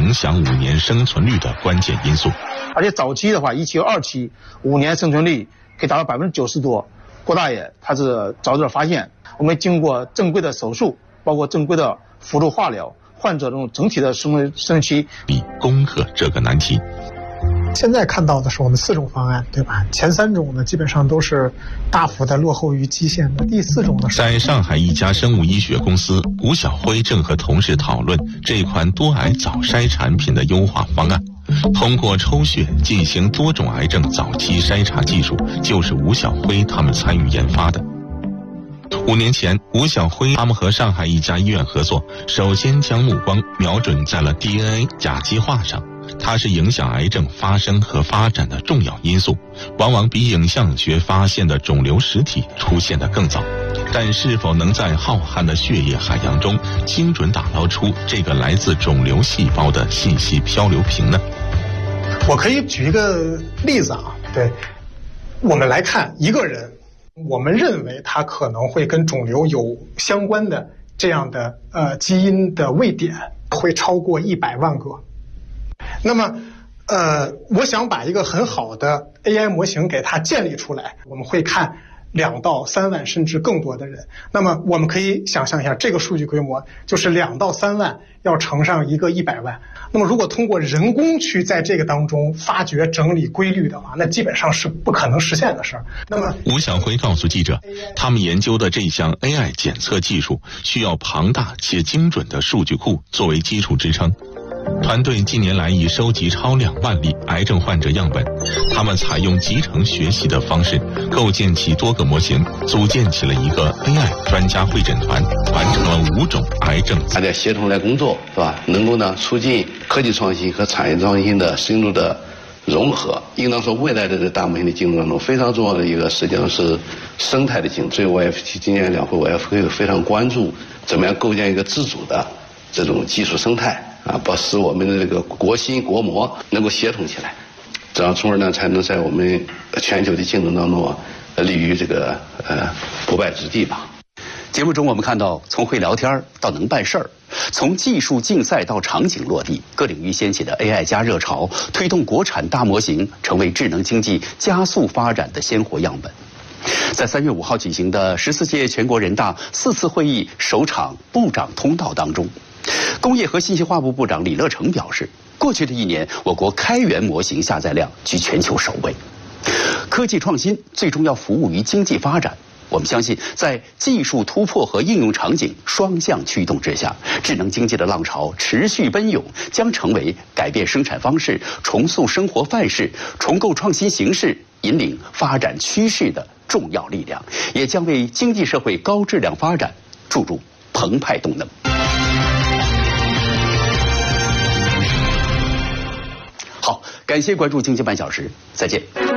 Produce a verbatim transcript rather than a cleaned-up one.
影响五年生存率的关键因素。 而且早期的话，一期和二期五年生存率可以达到百分之九十多。郭大爷他是早点发现，我们经过正规的手术，包括正规的辅助化疗，患者这种整体的生存生期比攻克这个难题。 现在看到的是我们四种方案，对吧？前三种呢，基本上都是大幅的落后于基线的。第四种呢， 在上海一家生物医学公司，吴晓辉正和同事讨论这款多癌早筛产品的优化方案。通过抽血进行多种癌症早期筛查技术，就是吴晓辉他们参与研发的。五年前，吴晓辉他们和上海一家医院合作，首先将目光瞄准在了 D N A 甲基化上。它是影响癌症发生和发展的重要因素，往往比影像学发现的肿瘤实体出现的更早。但是否能在浩瀚的血液海洋中精准打捞出这个来自肿瘤细胞的信息漂流瓶呢？ 我可以举一个例子啊，对，我们来看一个人，我们认为他可能会跟肿瘤有相关的这样的呃基因的位点会超过一百万个。那么，呃，我想把一个很好的 A I 模型给它建立出来，我们会看两到三万甚至更多的人。那么我们可以想象一下，这个数据规模就是两到三万要乘上一个一百万。那么如果通过人工去在这个当中发掘整理规律的话，那基本上是不可能实现的事儿。那么吴晓辉告诉记者，他们研究的这项 A I 检测技术需要庞大且精准的数据库作为基础支撑。团队近年来已收集超两万例癌症患者样本，他们采用集成学习的方式构建起多个模型，组建起了一个 A I 专家会诊团，完成了五种癌症。 大家协同来工作，是吧？能够呢促进科技创新和产业创新的深入的融合。应当说，未来的这大模型的竞争当中，非常重要的一个实际上是生态的竞争。所以我也今年两会我也会非常关注怎么样构建一个自主的这种技术生态。啊，把使我们的这个国心国模能够协同起来，这样从而呢才能在我们全球的竞争当中啊，立于这个呃不败之地吧。 节目中我们看到，从会聊天到能办事儿，从技术竞赛到场景落地，各领域掀起的 A I 加热潮，推动国产大模型成为智能经济加速发展的鲜活样本。在三月五号举行的十四届全国人大四次会议首场部长通道当中，工业和信息化部部长李乐成表示，过去的一年，我国开源模型下载量居全球首位。科技创新最终要服务于经济发展，我们相信，在技术突破和应用场景双向驱动之下，智能经济的浪潮持续奔涌，将成为改变生产方式、重塑生活范式、重构创新形式、引领发展趋势的重要力量，也将为经济社会高质量发展注入澎湃动能。好，感谢关注经济半小时，再见。